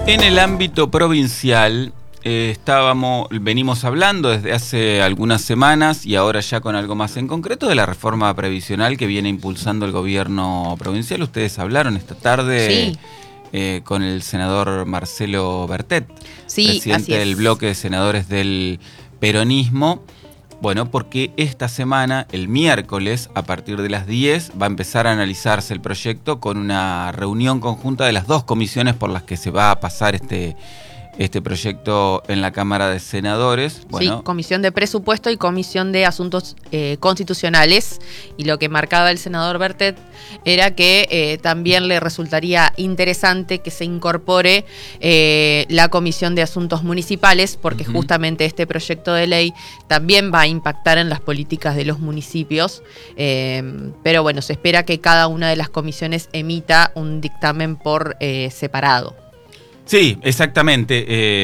En el ámbito provincial venimos hablando desde hace algunas semanas y ahora ya con algo más en concreto de la reforma previsional que viene impulsando el gobierno provincial. Ustedes hablaron esta tarde con el senador Marcelo Bertet, presidente del bloque de senadores del peronismo. Bueno, porque esta semana, el miércoles, a partir de las 10, va a empezar a analizarse el proyecto con una reunión conjunta de las dos comisiones por las que se va a pasar este proyecto en la Cámara de Senadores. Bueno, sí, Comisión de Presupuesto y Comisión de Asuntos Constitucionales. Y lo que marcaba el senador Bertet era que también le resultaría interesante que se incorpore la Comisión de Asuntos Municipales, porque justamente este proyecto de ley también va a impactar en las políticas de los municipios. Pero bueno, se espera que cada una de las comisiones emita un dictamen por separado. Sí, exactamente.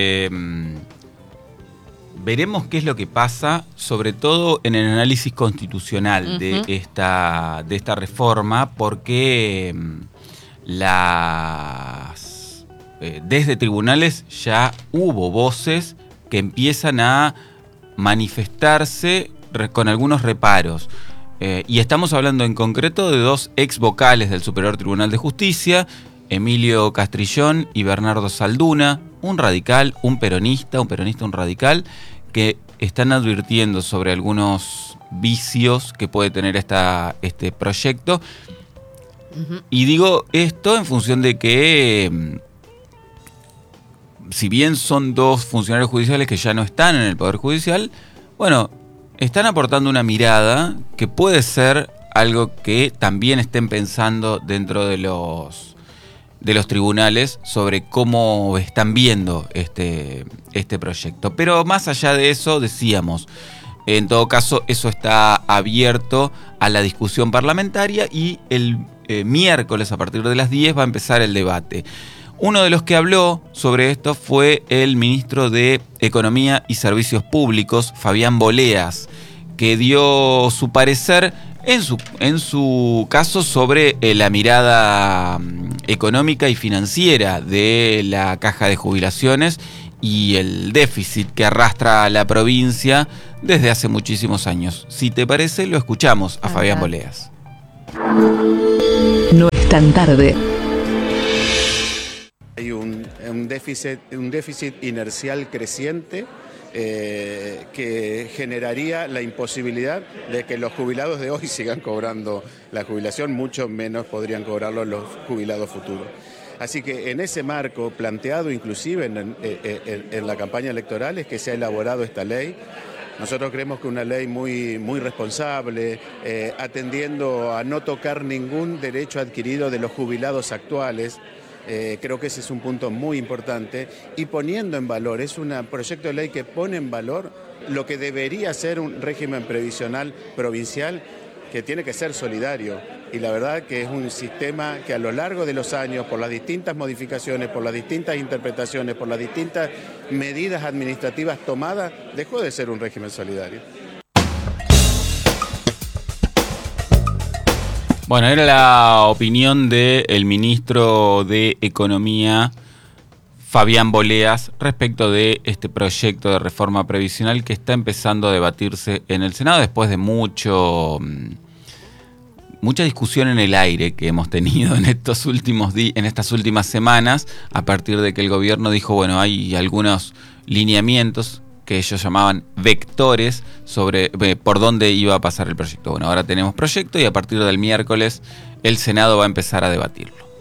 Veremos qué es lo que pasa, sobre todo en el análisis constitucional de esta reforma, porque desde tribunales ya hubo voces que empiezan a manifestarse con algunos reparos. Y estamos hablando en concreto de dos ex vocales del Superior Tribunal de Justicia, Emilio Castrillón y Bernardo Salduna, un radical, un peronista, un radical, que están advirtiendo sobre algunos vicios que puede tener este proyecto. Y digo esto en función de que, si bien son dos funcionarios judiciales que ya no están en el Poder Judicial, bueno, están aportando una mirada que puede ser algo que también estén pensando dentro de los tribunales sobre cómo están viendo este proyecto. Pero más allá de eso, decíamos, en todo caso, eso está abierto a la discusión parlamentaria y el miércoles a partir de las 10 va a empezar el debate. Uno de los que habló sobre esto fue el ministro de Economía y Servicios Públicos, Fabián Boleas, que dio su parecer en su caso sobre la mirada económica y financiera de la caja de jubilaciones y el déficit que arrastra a la provincia desde hace muchísimos años. Si te parece, lo escuchamos a Fabián Boleas. No es tan tarde. Hay un déficit inercial creciente que generaría la imposibilidad de que los jubilados de hoy sigan cobrando la jubilación, mucho menos podrían cobrarlo los jubilados futuros. Así que en ese marco, planteado inclusive en la campaña electoral, es que se ha elaborado esta ley. Nosotros creemos que una ley muy responsable, atendiendo a no tocar ningún derecho adquirido de los jubilados actuales. Creo que ese es un punto muy importante y poniendo en valor, es un proyecto de ley que pone en valor lo que debería ser un régimen previsional provincial que tiene que ser solidario y la verdad que es un sistema que a lo largo de los años, por las distintas modificaciones, por las distintas interpretaciones, por las distintas medidas administrativas tomadas, dejó de ser un régimen solidario. Bueno, era la opinión del ministro de Economía, Fabián Boleas, respecto de este proyecto de reforma previsional que está empezando a debatirse en el Senado después de mucha discusión en el aire que hemos tenido en estas últimas semanas, a partir de que el gobierno dijo, bueno, hay algunos lineamientos que ellos llamaban vectores sobre por dónde iba a pasar el proyecto. Bueno, ahora tenemos proyecto y a partir del miércoles el Senado va a empezar a debatirlo.